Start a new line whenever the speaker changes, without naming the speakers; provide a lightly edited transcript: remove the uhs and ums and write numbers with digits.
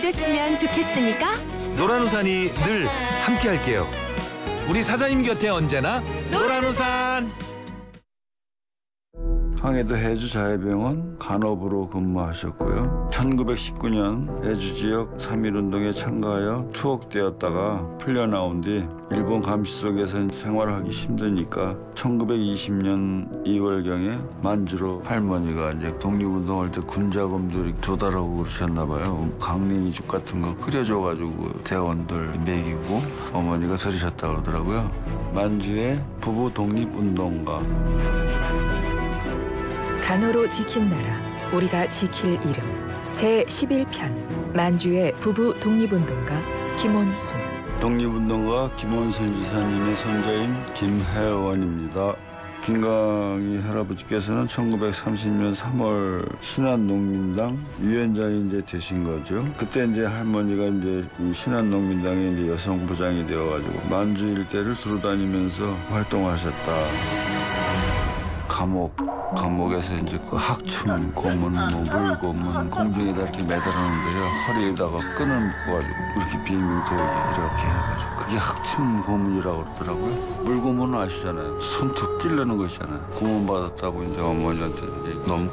그랬으면 좋겠으니까
노란우산이 늘 함께할게요. 우리 사장님 곁에 언제나 노란우산.
황해도 해주자해병원 간호부로 근무하셨고요. 1919년 해주 지역 3.1운동에 참가하여 투옥되었다가 풀려나온 뒤 일본 감시 속에서 생활하기 힘드니까 1920년 2월경에 만주로 할머니가 이제 독립운동할 때 군자금들이 조달하고 그러셨나 봐요. 강냉이죽 같은 거 끓여줘가지고 대원들 먹이고 어머니가 들으셨다고 그러더라고요. 만주의 부부 독립운동가.
간호로 지킨 나라, 우리가 지킬 이름. 제11편 만주의 부부 독립운동가 김원순.
독립운동가 김원순 지사님의 손자인 김혜원입니다. 김강희 할아버지께서는 1930년 3월 신한농민당 위원장이 이제 되신 거죠. 그때 이제 할머니가 이제 이 신한농민당의 이제 여성부장이 되어가지고 만주 일대를 두루다니면서 활동하셨다. 감옥에서 이제 그 학춤, 고문, 뭐 물고문 공중에다 이렇게 매달았는데요. 허리에다가 끈을 묶어가지고 이렇게 빙빙 돌게 이렇게 해가지고 그게 학춤 고문이라고 그러더라고요. 물고문은 아시잖아요. 손톱 찌르는 거 있잖아요. 고문 받았다고 이제 어머니한테 너무